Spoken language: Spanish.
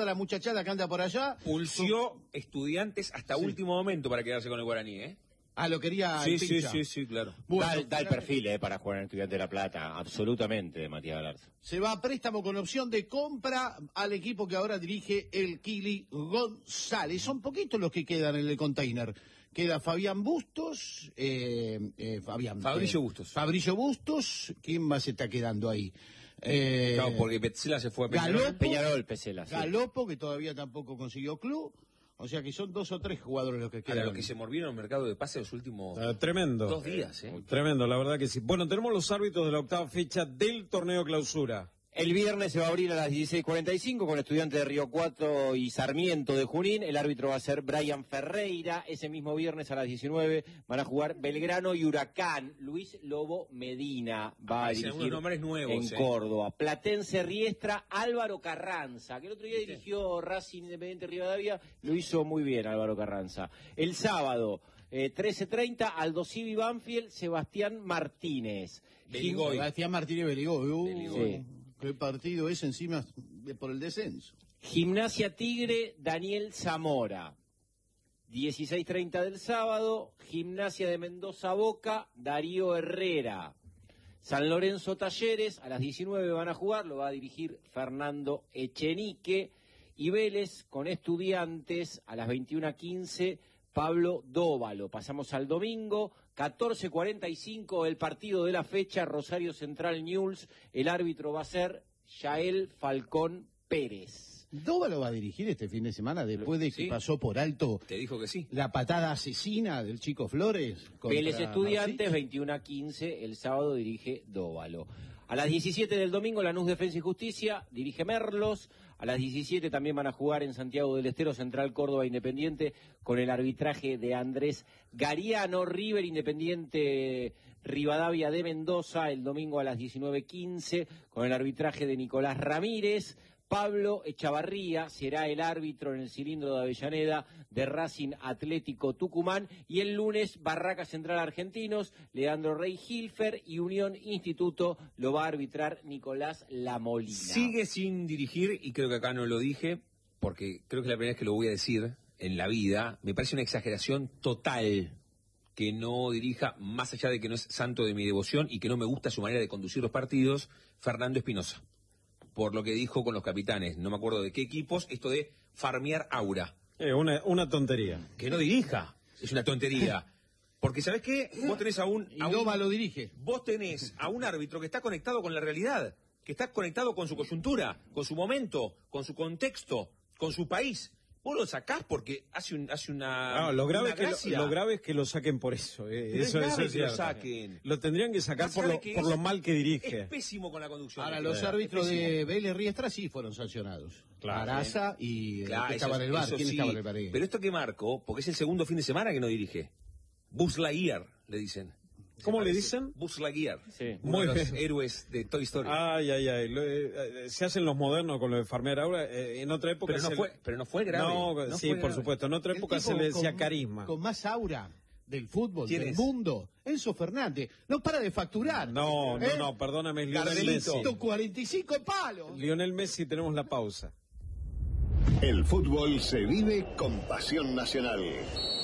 toda la muchachada que anda por allá. Pulsió Estudiantes hasta último momento para quedarse con el Guaraní, ¿eh? Ah, lo quería el Pincha. Sí, claro. Bueno, da el perfil para jugar en Estudiantes de La Plata, absolutamente, de Matías Galarza. se va a préstamo con opción de compra al equipo que ahora dirige el Kili González. Son poquitos los que quedan en el container. Queda Fabián Bustos, Fabricio Bustos. Fabricio Bustos, ¿quién más se está quedando ahí? Claro, porque Petzela se fue a Peñarol. Peñarol, Pesela, sí. Galopo, que todavía tampoco consiguió club. O sea que son 2 o 3 jugadores los que quedan. Ahora, los que se movieron al mercado de pase los últimos tremendo. 2 días, ¿eh? Tremendo, la verdad que sí. Bueno, tenemos los árbitros de la octava fecha del torneo clausura. El viernes se va a abrir a las 16:45 con Estudiantes de Río Cuarto y Sarmiento de Junín. El árbitro va a ser Brian Ferreira. Ese mismo viernes a las 19 van a jugar Belgrano y Huracán. Luis Lobo Medina va a dirigir nuevos, en Córdoba. Platense Riestra, Álvaro Carranza, que el otro día dirigió Racing Independiente Rivadavia. Lo hizo muy bien Álvaro Carranza. El sábado, 13:30, Aldo Civi Banfield, Sebastián Martínez. Sebastián Martínez Beligoy. Sí. ¿Qué partido es encima por el descenso? Gimnasia Tigre, Daniel Zamora. 16:30 del sábado, Gimnasia de Mendoza Boca, Darío Herrera. San Lorenzo Talleres, a las 19 van a jugar, lo va a dirigir Fernando Echenique. Y Vélez con Estudiantes, a las 21:15, Pablo Dóvalo. Pasamos al domingo, 14:45, el partido de la fecha, Rosario Central Newell's. El árbitro va a ser Yael Falcón Pérez. ¿Dóvalo va a dirigir este fin de semana después de que pasó por alto? Te dijo que sí. La patada asesina del Chico Flores. Vélez Estudiantes, 21:15, el sábado dirige Dóvalo. A las 17 del domingo, Lanús Defensa y Justicia, dirige Merlos. A las 17 también van a jugar en Santiago del Estero, Central Córdoba Independiente, con el arbitraje de Andrés Gariano. River Independiente Rivadavia de Mendoza, el domingo a las 19:15, con el arbitraje de Nicolás Ramírez. Pablo Echavarría será el árbitro en el cilindro de Avellaneda de Racing Atlético Tucumán. Y el lunes, Barraca Central Argentinos, Leandro Rey Hilfer, y Unión Instituto lo va a arbitrar Nicolás Lamolina. Sigue sin dirigir, y creo que acá no lo dije, porque creo que es la primera vez que lo voy a decir en la vida. Me parece una exageración total que no dirija, más allá de que no es santo de mi devoción y que no me gusta su manera de conducir los partidos, Fernando Espinosa. Por lo que dijo con los capitanes, no me acuerdo de qué equipos, esto de farmear aura. Una tontería. Que no dirija, es una tontería. Porque, ¿sabés qué? Vos tenés lo dirige. Vos tenés a un árbitro que está conectado con la realidad, que está conectado con su coyuntura, con su momento, con su contexto, con su país. Vos lo sacás porque hace una. No, lo grave es que lo saquen por eso. Eso es que cierto. lo saquen. Lo tendrían que sacar por lo mal que dirige. Es pésimo con la conducción. Ahora, los árbitros de Vélez Riestra sí fueron sancionados. Araza y que estaba en el bar. ¿Quién estaba en el bar? Pero esto que marco, porque es el segundo fin de semana que no dirige. Buzz Lightyear, le dicen. ¿Cómo le dicen? Buzz Lightyear. Sí. Uno de los héroes de Toy Story. Ay. Se hacen los modernos con lo de farmear aura. En otra época. Pero no fue grave. No, sí, por supuesto. En otra época se le decía carisma. Con más aura del fútbol, ¿Quién del es? mundo. Enzo Fernández. No para de facturar. No, perdóname, Lionel Messi. 145 palos. Lionel Messi, tenemos la pausa. El fútbol se vive con pasión nacional.